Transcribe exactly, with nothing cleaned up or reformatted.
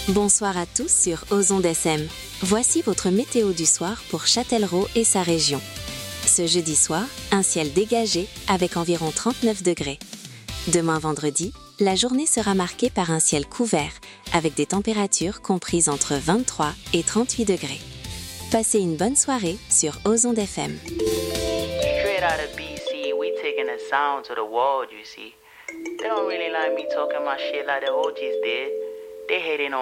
Bonsoir à tous sur Ozondes S M. Voici votre météo du soir pour Châtellerault et sa région. Ce jeudi soir, un ciel dégagé avec environ trente-neuf degrés. Demain vendredi, la journée sera marquée par un ciel couvert avec des températures comprises entre vingt-trois et trente-huit degrés. Passez une bonne soirée sur Ozondes F M. Straight out of B C, we taking the sound to the world, you see. They don't really like me talking my shit like the O Gs did. They hating on